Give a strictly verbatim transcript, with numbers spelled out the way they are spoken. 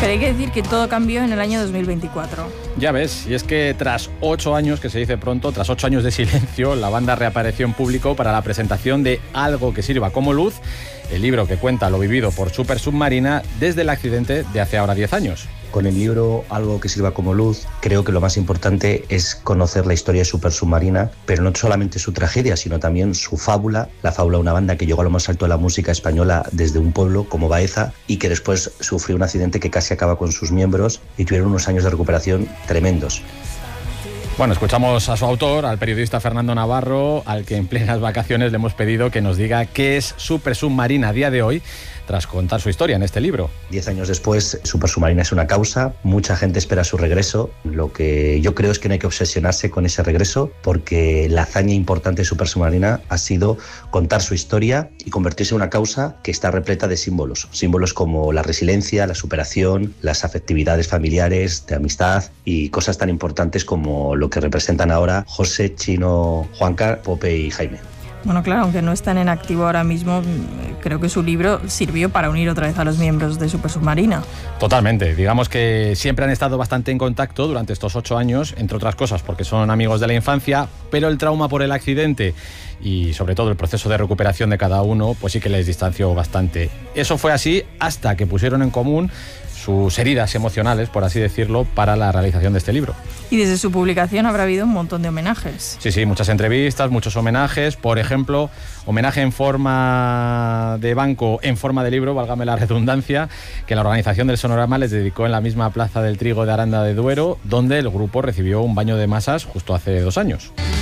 Pero hay que decir que todo cambió en el año dos mil veinticuatro. Ya ves, y es que tras ocho años, que se dice pronto, tras ocho años de silencio, la banda reapareció en público para la presentación de Algo que sirva como luz, el libro que cuenta lo vivido por Super Submarina desde el accidente de hace ahora diez años. Con el libro Algo que sirva como luz, creo que lo más importante es conocer la historia de Super Submarina, pero no solamente su tragedia, sino también su fábula, la fábula de una banda que llegó a lo más alto de la música española desde un pueblo como Baeza y que después sufrió un accidente que casi acaba con sus miembros y tuvieron unos años de recuperación tremendos. Bueno, escuchamos a su autor, al periodista Fernando Navarro, al que en plenas vacaciones le hemos pedido que nos diga qué es Super Submarina a día de hoy, tras contar su historia en este libro. Diez años después, Super Submarina es una causa, mucha gente espera su regreso. Lo que yo creo es que no hay que obsesionarse con ese regreso, porque la hazaña importante de Super Submarina ha sido contar su historia y convertirse en una causa que está repleta de símbolos. Símbolos como la resiliencia, la superación, las afectividades familiares, de amistad y cosas tan importantes como lo que representan ahora José, Chino, Juanca, Pope y Jaime. Bueno, claro, aunque no están en activo ahora mismo, creo que su libro sirvió para unir otra vez a los miembros de Super Submarina. Totalmente. Digamos que siempre han estado bastante en contacto durante estos ocho años, entre otras cosas porque son amigos de la infancia, pero el trauma por el accidente y sobre todo el proceso de recuperación de cada uno, pues sí que les distanció bastante. Eso fue así hasta que pusieron en común sus heridas emocionales, por así decirlo, para la realización de este libro. Y desde su publicación habrá habido un montón de homenajes. Sí, sí, muchas entrevistas, muchos homenajes. Por ejemplo, homenaje en forma de banco, en forma de libro, válgame la redundancia, que la organización del Sonorama les dedicó en la misma Plaza del Trigo de Aranda de Duero, donde el grupo recibió un baño de masas justo hace dos años.